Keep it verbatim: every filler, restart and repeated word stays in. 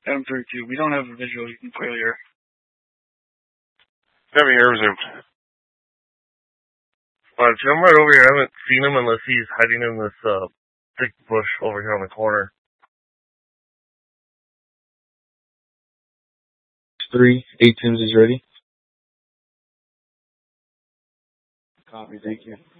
M thirty-two. We don't have a visual. You can clearly hear. Got me air resumed. Alright, so I'm right over here. I haven't seen him unless he's hiding in this uh, thick bush over here on the corner. Three, eight Tim's is ready. Copy, thank you.